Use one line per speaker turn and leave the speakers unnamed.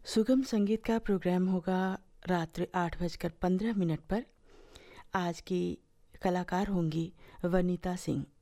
सुगम संगीत का प्रोग्राम होगा रात्रि 8:15 पर। आज की कलाकार होंगी वनीता सिंह।